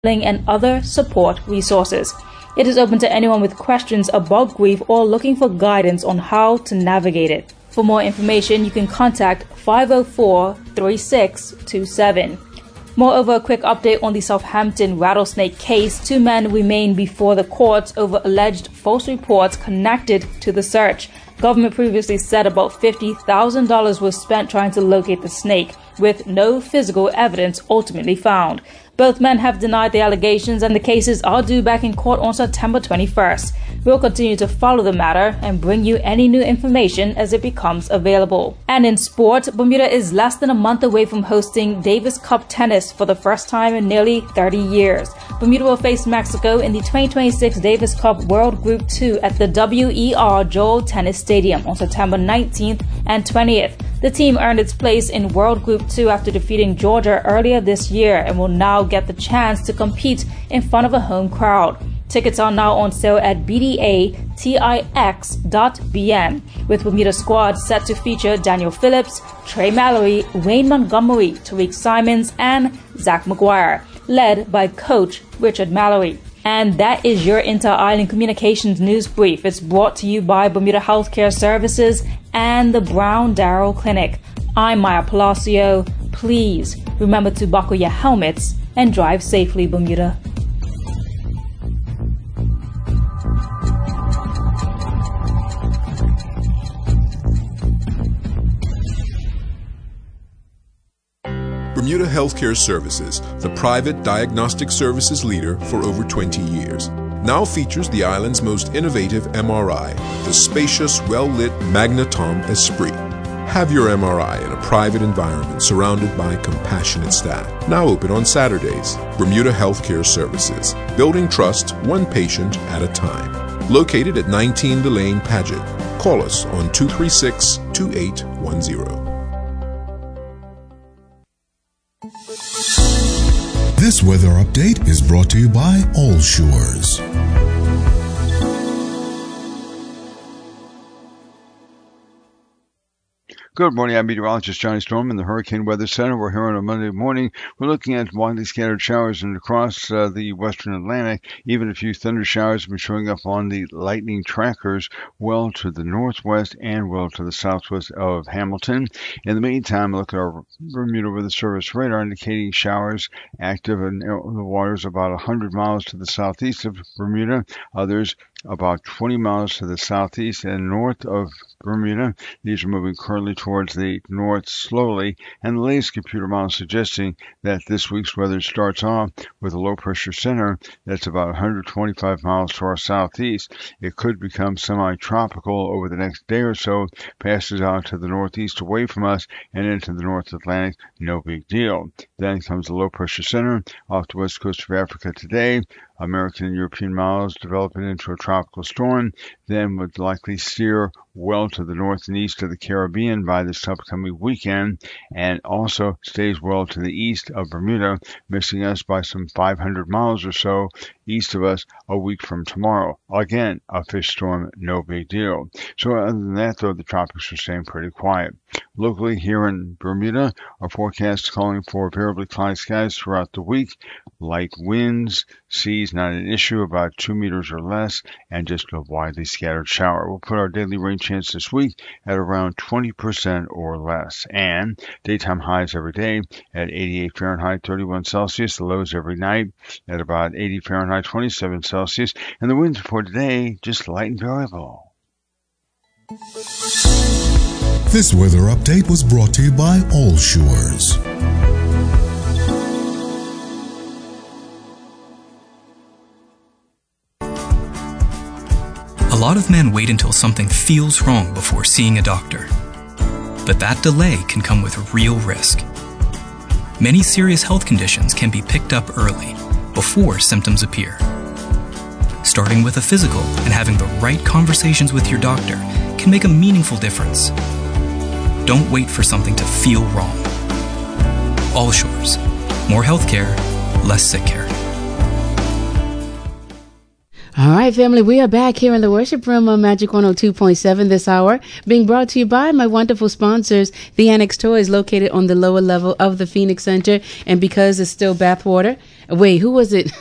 and other support resources. It is open to anyone with questions about grief or looking for guidance on how to navigate it. For more information, you can contact 504-3627. Moreover, a quick update on the Southampton rattlesnake case. 2 men remain before the courts over alleged false reports connected to the search. Government previously said about $50,000 was spent trying to locate the snake, with no physical evidence ultimately found. Both men have denied the allegations, and the cases are due back in court on September 21st. We'll continue to follow the matter and bring you any new information as it becomes available. And in sport, Bermuda is less than a month away from hosting Davis Cup tennis for the first time in nearly 30 years. Bermuda will face Mexico in the 2026 Davis Cup World Group 2 at the WER Joel Tennis Stadium on September 19th and 20th. The team earned its place in World Group 2 after defeating Georgia earlier this year and will now get the chance to compete in front of a home crowd. Tickets are now on sale at bdatix.bm, with Bermuda squad set to feature Daniel Phillips, Trey Mallory, Wayne Montgomery, Tariq Simons, and Zach McGuire, led by coach Richard Mallory. And that is your Inter-Island Communications News Brief. It's brought to you by Bermuda Healthcare Services and the Brown Darrow Clinic. I'm Maya Palacio. Please remember to buckle your helmets and drive safely, Bermuda. Bermuda Healthcare Services, the private diagnostic services leader for over 20 years, now features the island's most innovative MRI, the spacious, well-lit Magnetom Esprit. Have your MRI in a private environment surrounded by compassionate staff. Now open on Saturdays. Bermuda Healthcare Services, building trust one patient at a time. Located at 19 Delane Paget. Call us on 236-2810. This weather update is brought to you by All Shores. Good morning, I'm meteorologist Johnny Storm in the Hurricane Weather Center. We're here on a Monday morning. We're looking at widely scattered showers and across the western Atlantic. Even a few thunder showers have been showing up on the lightning trackers well to the northwest and well to the southwest of Hamilton. In the meantime, look at our Bermuda Weather Service radar indicating showers active in the waters about 100 miles to the southeast of Bermuda. Others about 20 miles to the southeast and north of Bermuda. These are moving currently towards the north slowly, and the latest computer model suggesting that this week's weather starts off with a low pressure center that's about 125 miles to our southeast. It could become semi-tropical over the next day or so, passes out to the northeast away from us and into the North Atlantic, no big deal. Then comes the low pressure center off the west coast of Africa today. American and European models developing into a tropical storm, then would likely steer well to the north and east of the Caribbean by this upcoming weekend, and also stays well to the east of Bermuda, missing us by some 500 miles or so east of us a week from tomorrow. Again, a fish storm, no big deal. So other than that, though, the tropics are staying pretty quiet. Locally here in Bermuda, our forecast is calling for variably cloudy skies throughout the week, light winds, seas not an issue, about 2 meters or less, and just a widely scattered shower. We'll put our daily rain chance this week at around 20% or less, and daytime highs every day at 88 Fahrenheit, 31 Celsius, the lows every night at about 80 Fahrenheit, 27 Celsius, and the winds for today just light and variable. This weather update was brought to you by All Shores. A lot of men wait until something feels wrong before seeing a doctor. But that delay can come with real risk. Many serious health conditions can be picked up early, before symptoms appear. Starting with a physical and having the right conversations with your doctor can make a meaningful difference. Don't wait for something to feel wrong. All Shores. More healthcare, less sick care. All right, family, we are back here in the worship room on Magic 102.7 this hour, being brought to you by my wonderful sponsors, the Annex Toys, located on the lower level of the Phoenix Center. And because it's still bathwater, Wait, who was it?